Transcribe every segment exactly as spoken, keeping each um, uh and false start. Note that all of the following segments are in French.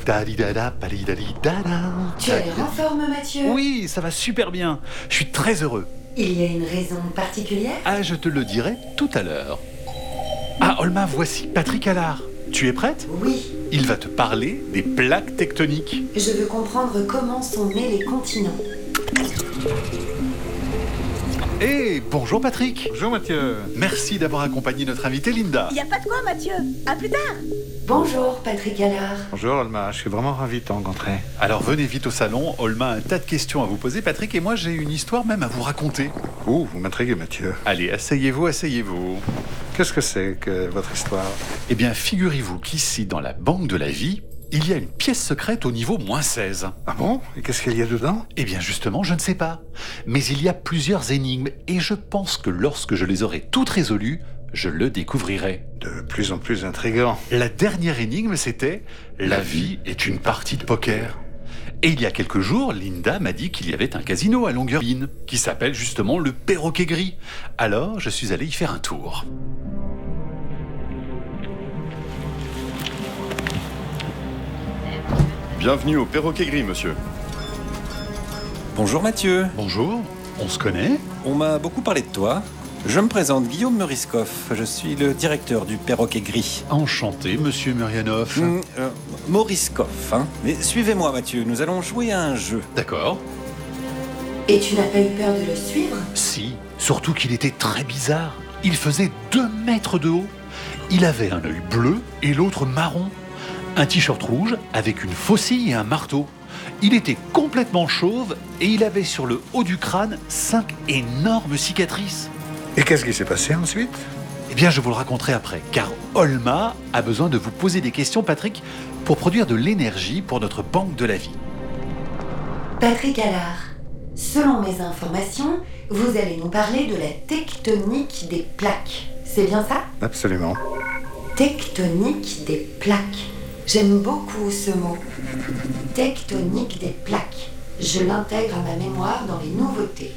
Dalidada, palidalidada. Tu as l'air en forme, Mathieu. Oui, ça va super bien. Je suis très heureux. Il y a une raison particulière? Ah, je te le dirai tout à l'heure. Ah, Olma, voici Patrick Allard. Tu es prête? Oui. Il va te parler des plaques tectoniques. Je veux comprendre comment sont nés les continents. Eh, bonjour Patrick. Bonjour Mathieu. Merci d'avoir accompagné notre invitée Linda. Y a pas de quoi, Mathieu. À plus tard. Bonjour, Patrick Allard. Bonjour Olma, je suis vraiment ravi de te rencontrer. Alors venez vite au salon, Olma a un tas de questions à vous poser, Patrick, et moi j'ai une histoire même à vous raconter. Ouh, vous m'intriguez Mathieu. Allez, asseyez-vous, asseyez-vous. Qu'est-ce que c'est que votre histoire? Eh bien, figurez-vous qu'ici, dans la banque de la vie, il y a une pièce secrète au niveau moins seize. Ah bon? Et qu'est-ce qu'il y a dedans? Eh bien, justement, je ne sais pas. Mais il y a plusieurs énigmes, et je pense que lorsque je les aurai toutes résolues, je le découvrirai. De plus en plus intriguant. La dernière énigme, c'était « La vie est une partie de poker ». Et il y a quelques jours, Linda m'a dit qu'il y avait un casino à Longueuil qui s'appelle justement le Perroquet Gris. Alors, je suis allé y faire un tour. Bienvenue au Perroquet Gris, monsieur. Bonjour Mathieu. Bonjour, on se connaît? On m'a beaucoup parlé de toi. Je me présente, Guillaume Meuriskoff. Je suis le directeur du Perroquet Gris. Enchanté, monsieur Murianov. Mmh, euh, Meuriskoff, hein. Mais suivez-moi Mathieu, nous allons jouer à un jeu. D'accord. Et tu n'as pas eu peur de le suivre? Si, surtout qu'il était très bizarre. Il faisait deux mètres de haut. Il avait un œil bleu et l'autre marron. Un t-shirt rouge avec une faucille et un marteau. Il était complètement chauve et il avait sur le haut du crâne cinq énormes cicatrices. Et qu'est-ce qui s'est passé ensuite? Eh bien, je vous le raconterai après, car Olma a besoin de vous poser des questions, Patrick, pour produire de l'énergie pour notre banque de la vie. Patrick Allard, selon mes informations, vous allez nous parler de la tectonique des plaques. C'est bien ça? Absolument. Tectonique des plaques. J'aime beaucoup ce mot. Tectonique des plaques. Je l'intègre à ma mémoire dans les nouveautés.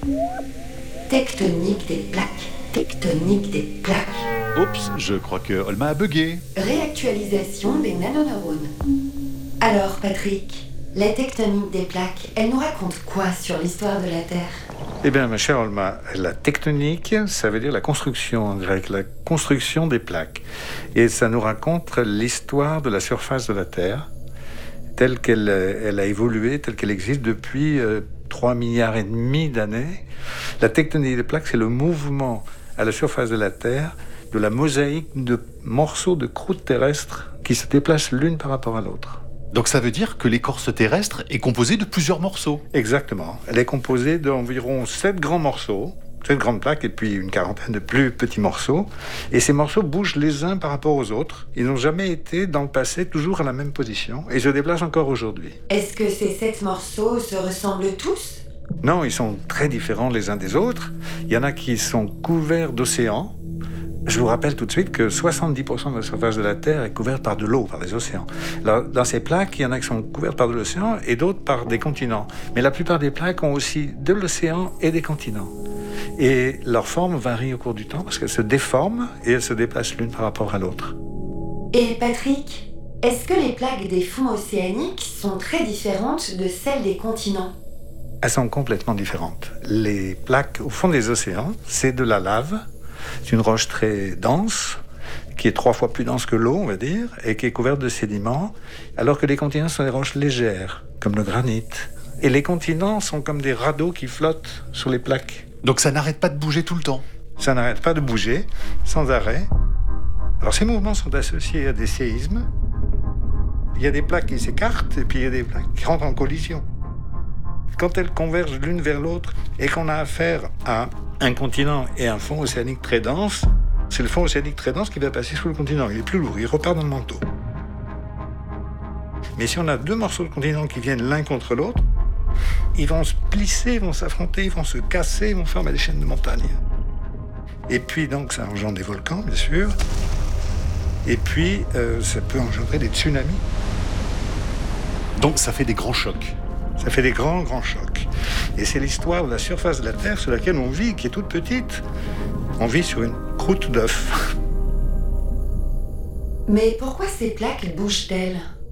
Tectonique des plaques. Tectonique des plaques. Oups, je crois que Olma a bugué. Réactualisation des nanoneurones. Alors, Patrick, la tectonique des plaques, elle nous raconte quoi sur l'histoire de la Terre? Eh bien, ma chère Olma, la tectonique, ça veut dire la construction en grec, la construction des plaques. Et ça nous raconte l'histoire de la surface de la Terre, telle qu'elle elle a évolué, telle qu'elle existe depuis euh, trois milliards et demi d'années. La tectonique des plaques, c'est le mouvement à la surface de la Terre de la mosaïque de morceaux de croûte terrestre qui se déplacent l'une par rapport à l'autre. Donc ça veut dire que l'écorce terrestre est composée de plusieurs morceaux. Exactement. Elle est composée d'environ sept grands morceaux, sept grandes plaques et puis une quarantaine de plus petits morceaux. Et ces morceaux bougent les uns par rapport aux autres. Ils n'ont jamais été, dans le passé, toujours à la même position et se déplacent encore aujourd'hui. Est-ce que ces sept morceaux se ressemblent tous? Non, ils sont très différents les uns des autres. Il y en a qui sont couverts d'océans. Je vous rappelle tout de suite que soixante-dix pour cent de la surface de la Terre est couverte par de l'eau, par des océans. Alors, dans ces plaques, il y en a qui sont couvertes par de l'océan et d'autres par des continents. Mais la plupart des plaques ont aussi de l'océan et des continents. Et leur forme varie au cours du temps parce qu'elles se déforment et elles se déplacent l'une par rapport à l'autre. Et Patrick, est-ce que les plaques des fonds océaniques sont très différentes de celles des continents? Elles sont complètement différentes. Les plaques au fond des océans, c'est de la lave. C'est une roche très dense, qui est trois fois plus dense que l'eau, on va dire, et qui est couverte de sédiments, alors que les continents sont des roches légères, comme le granit. Et les continents sont comme des radeaux qui flottent sur les plaques. Donc ça n'arrête pas de bouger tout le temps. Ça n'arrête pas de bouger, sans arrêt. Alors ces mouvements sont associés à des séismes. Il y a des plaques qui s'écartent, et puis il y a des plaques qui rentrent en collision. Quand elles convergent l'une vers l'autre, et qu'on a affaire à un continent et un fond océanique très dense, c'est le fond océanique très dense qui va passer sous le continent. Il est plus lourd, il repart dans le manteau. Mais si on a deux morceaux de continent qui viennent l'un contre l'autre, ils vont se plisser, ils vont s'affronter, ils vont se casser, ils vont former des chaînes de montagnes. Et puis donc ça engendre des volcans, bien sûr. Et puis euh, ça peut engendrer des tsunamis. Donc ça fait des grands chocs. Ça fait des grands, grands chocs. Et c'est l'histoire de la surface de la Terre sur laquelle on vit, qui est toute petite. On vit sur une croûte d'œuf. Mais pourquoi ces plaques bougent-elles?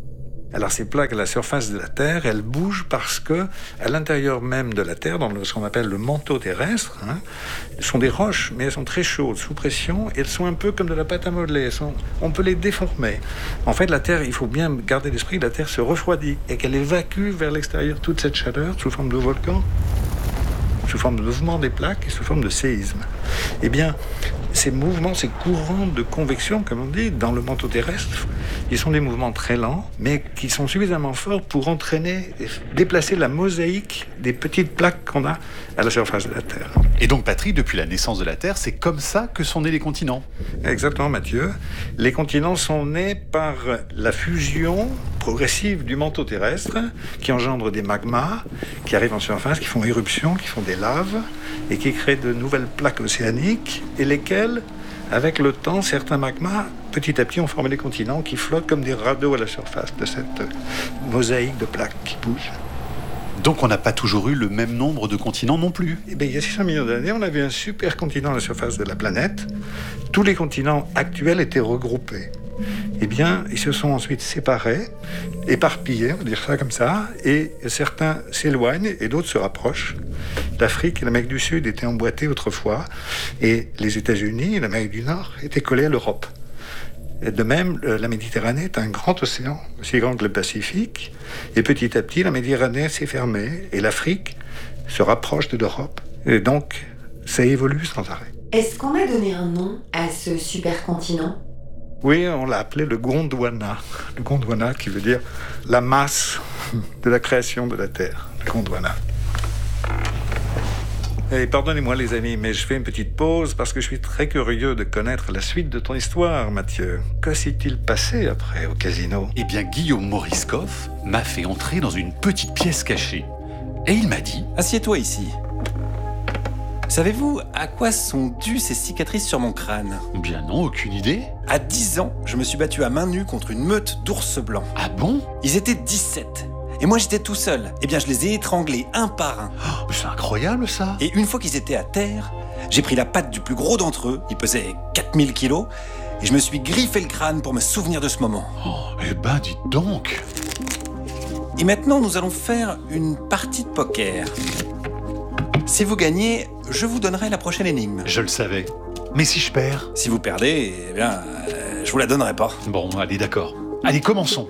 Alors ces plaques à la surface de la Terre, elles bougent parce que à l'intérieur même de la Terre, dans ce qu'on appelle le manteau terrestre, hein, sont des roches, mais elles sont très chaudes, sous pression, et elles sont un peu comme de la pâte à modeler. Elles sont, on peut les déformer. En fait, la Terre, il faut bien garder l'esprit que la Terre se refroidit et qu'elle évacue vers l'extérieur toute cette chaleur sous forme de volcan, sous forme de mouvement des plaques et sous forme de séisme. Eh bien, ces mouvements, ces courants de convection, comme on dit, dans le manteau terrestre, ils sont des mouvements très lents, mais qui sont suffisamment forts pour entraîner et déplacer la mosaïque des petites plaques qu'on a à la surface de la Terre. Et donc, Patrick, depuis la naissance de la Terre, c'est comme ça que sont nés les continents. Exactement, Mathieu. Les continents sont nés par la fusion progressive du manteau terrestre, qui engendre des magmas, qui arrivent en surface, qui font éruption, qui font des laves, et qui créent de nouvelles plaques océaniques, et lesquelles, avec le temps, certains magmas, petit à petit, ont formé des continents qui flottent comme des radeaux à la surface de cette mosaïque de plaques qui bougent. Donc on n'a pas toujours eu le même nombre de continents non plus. Eh bien, il y a six cents millions d'années, on avait un supercontinent à la surface de la planète. Tous les continents actuels étaient regroupés. Eh bien, ils se sont ensuite séparés, éparpillés, on va dire ça comme ça, et certains s'éloignent et d'autres se rapprochent. L'Afrique et l'Amérique du Sud étaient emboîtées autrefois, et les États-Unis et l'Amérique du Nord étaient collés à l'Europe. Et de même, la Méditerranée est un grand océan, aussi grand que le Pacifique, et petit à petit, la Méditerranée s'est fermée, et l'Afrique se rapproche de l'Europe. Et donc, ça évolue sans arrêt. Est-ce qu'on a donné un nom à ce supercontinent ? Oui, on l'a appelé le Gondwana. Le Gondwana qui veut dire la masse de la création de la Terre. Le Gondwana. Et pardonnez-moi les amis, mais je fais une petite pause parce que je suis très curieux de connaître la suite de ton histoire, Mathieu. Que s'est-il passé après au casino ? Eh bien, Guillaume Moriskoff m'a fait entrer dans une petite pièce cachée. Et il m'a dit... Assieds-toi ici. Savez-vous à quoi sont dues ces cicatrices sur mon crâne ? Bien non, aucune idée. À dix ans, je me suis battu à main nue contre une meute d'ours blancs. Ah bon ? Ils étaient dix-sept. Et moi, j'étais tout seul. Eh bien, je les ai étranglés un par un. Oh, c'est incroyable, ça. Et une fois qu'ils étaient à terre, j'ai pris la patte du plus gros d'entre eux, il pesait quatre mille kilos, et je me suis griffé le crâne pour me souvenir de ce moment. Oh, eh ben, dites donc. Et maintenant, nous allons faire une partie de poker. Si vous gagnez, je vous donnerai la prochaine énigme. Je le savais. Mais si je perds ? Si vous perdez, eh bien, euh, je vous la donnerai pas. Bon, allez, d'accord. Allez, commençons.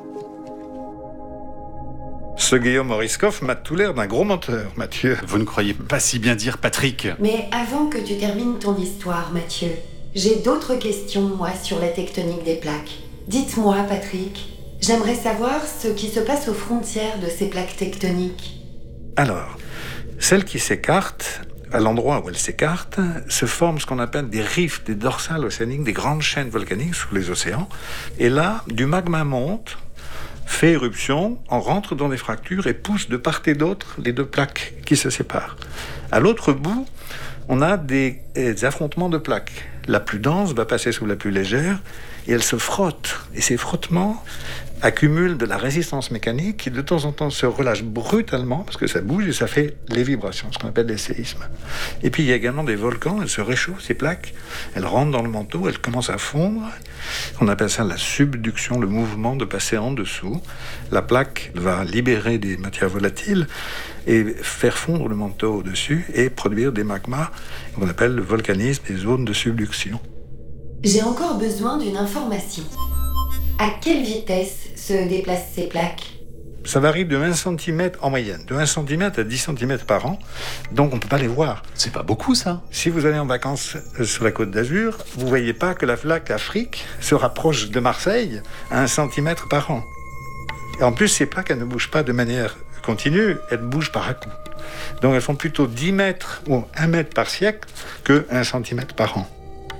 Ce Guillaume Moriskoff m'a tout l'air d'un gros menteur, Mathieu. Vous ne croyez pas si bien dire, Patrick ? Mais avant que tu termines ton histoire, Mathieu, j'ai d'autres questions, moi, sur la tectonique des plaques. Dites-moi, Patrick, j'aimerais savoir ce qui se passe aux frontières de ces plaques tectoniques. Alors, celles qui s'écartent, à l'endroit où elles s'écartent, se forment ce qu'on appelle des rifts, des dorsales océaniques, des grandes chaînes volcaniques sous les océans. Et là, du magma monte, fait éruption, on rentre dans des fractures et pousse de part et d'autre les deux plaques qui se séparent. À l'autre bout, on a des, des affrontements de plaques. La plus dense va passer sous la plus légère et elles se frottent. Et ces frottements accumulent de la résistance mécanique qui de temps en temps se relâche brutalement parce que ça bouge et ça fait les vibrations, ce qu'on appelle des séismes. Et puis il y a également des volcans, elles se réchauffent, ces plaques, elles rentrent dans le manteau, elles commencent à fondre. On appelle ça la subduction, le mouvement de passer en dessous. La plaque va libérer des matières volatiles et faire fondre le manteau au-dessus et produire des magmas qu'on appelle le volcanisme des zones de subduction. J'ai encore besoin d'une information. À quelle vitesse se déplacent ces plaques ? Ça varie de un centimètre en moyenne, de un centimètre à dix centimètres par an, donc on ne peut pas les voir. C'est pas beaucoup, ça. Si vous allez en vacances sur la Côte d'Azur, vous ne voyez pas que la plaque Afrique se rapproche de Marseille à un centimètre par an. Et en plus, ces plaques, elles ne bougent pas de manière continue, elles bougent par à-coups. Donc elles font plutôt dix mètres ou un mètre par siècle que un centimètre par an.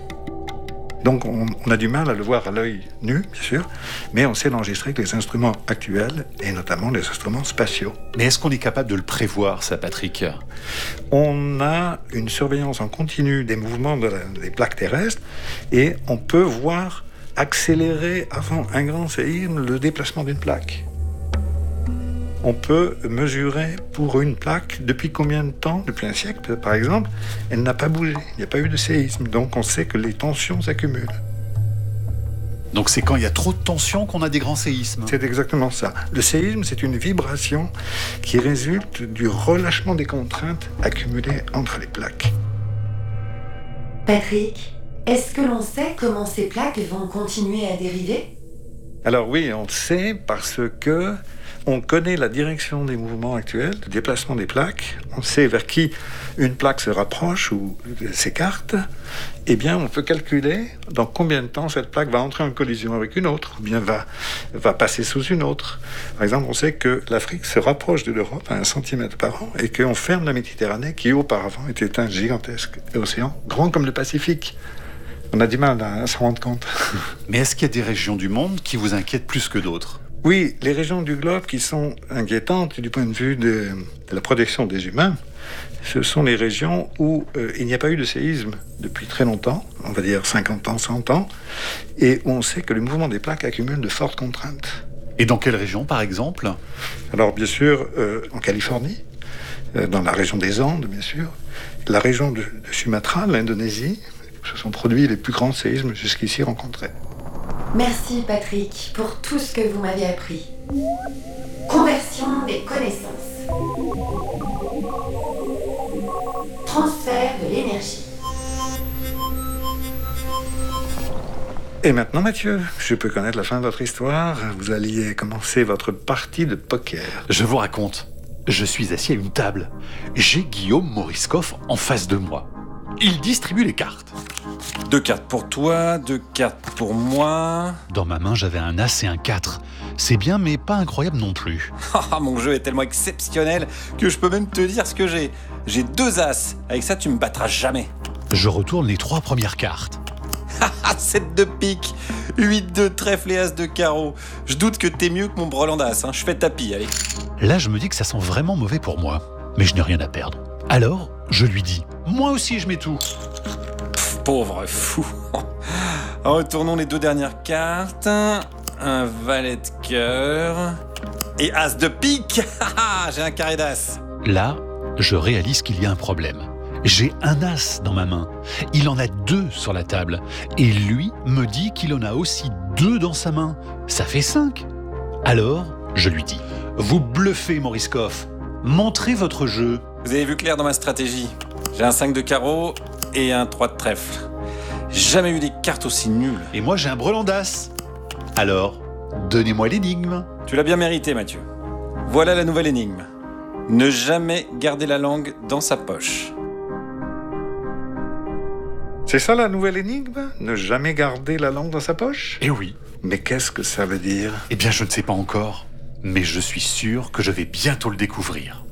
Donc on, on a du mal à le voir à l'œil nu, bien sûr, mais on sait l'enregistrer avec les instruments actuels, et notamment les instruments spatiaux. Mais est-ce qu'on est capable de le prévoir, ça, Patrick ? On a une surveillance en continu des mouvements de la, des plaques terrestres, et on peut voir accélérer avant un grand séisme le déplacement d'une plaque. On peut mesurer pour une plaque depuis combien de temps, depuis un siècle par exemple, elle n'a pas bougé, il n'y a pas eu de séisme, donc on sait que les tensions s'accumulent. Donc c'est quand il y a trop de tension qu'on a des grands séismes. C'est exactement ça. Le séisme, c'est une vibration qui résulte du relâchement des contraintes accumulées entre les plaques. Patrick, est-ce que l'on sait comment ces plaques vont continuer à dériver? Alors oui, on le sait parce que on connaît la direction des mouvements actuels, le déplacement des plaques. On sait vers qui une plaque se rapproche ou s'écarte. Eh bien, on peut calculer dans combien de temps cette plaque va entrer en collision avec une autre, ou bien va, va passer sous une autre. Par exemple, on sait que l'Afrique se rapproche de l'Europe à un centimètre par an et qu'on ferme la Méditerranée, qui auparavant était un gigantesque océan, grand comme le Pacifique. On a du mal à, à s'en rendre compte. Mais est-ce qu'il y a des régions du monde qui vous inquiètent plus que d'autres? Oui, les régions du globe qui sont inquiétantes du point de vue de, de la protection des humains, ce sont les régions où euh, il n'y a pas eu de séisme depuis très longtemps, on va dire cinquante ans, cent ans, et où on sait que le mouvement des plaques accumule de fortes contraintes. Et dans quelle région, par exemple? Alors, bien sûr, euh, en Californie, euh, dans la région des Andes, bien sûr, la région de, de Sumatra, l'Indonésie, où se sont produits les plus grands séismes jusqu'ici rencontrés. Merci Patrick pour tout ce que vous m'avez appris. Conversion des connaissances. Transfert de l'énergie. Et maintenant, Mathieu, je peux connaître la fin de votre histoire. Vous alliez commencer votre partie de poker. Je vous raconte. Je suis assis à une table. J'ai Guillaume Moriskov en face de moi. Il distribue les cartes. Deux cartes pour toi, deux cartes pour moi. Dans ma main, j'avais un as et un quatre. C'est bien, mais pas incroyable non plus. Ah, mon jeu est tellement exceptionnel que je peux même te dire ce que j'ai. J'ai deux as. Avec ça, tu me battras jamais. Je retourne les trois premières cartes. Ah, sept de pique, huit de trèfle et as de carreau. Je doute que t'es mieux que mon brelan d'as. Hein. Je fais tapis, allez. Là, je me dis que ça sent vraiment mauvais pour moi. Mais je n'ai rien à perdre. Alors, je lui dis, moi aussi je mets tout. Pff, pauvre fou. Retournons les deux dernières cartes. Un valet de cœur et as de pique. J'ai un carré d'as. Là, je réalise qu'il y a un problème. J'ai un as dans ma main. Il en a deux sur la table. Et lui me dit qu'il en a aussi deux dans sa main. Ça fait cinq. Alors, je lui dis, vous bluffez, Moriskov. Montrez votre jeu. Vous avez vu clair dans ma stratégie. J'ai un cinq de carreau et un trois de trèfle. Jamais eu des cartes aussi nulles. Et moi, j'ai un brelan d'as. Alors, donnez-moi l'énigme. Tu l'as bien mérité, Mathieu. Voilà la nouvelle énigme. Ne jamais garder la langue dans sa poche. C'est ça la nouvelle énigme? Ne jamais garder la langue dans sa poche? Eh oui. Mais qu'est-ce que ça veut dire? Eh bien, je ne sais pas encore. Mais je suis sûr que je vais bientôt le découvrir.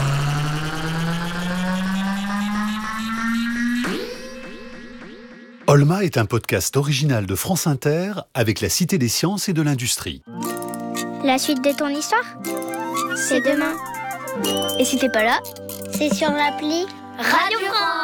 Olma est un podcast original de France Inter avec la Cité des Sciences et de l'Industrie. La suite de ton histoire, c'est demain. Et si t'es pas là, c'est sur l'appli Radio France.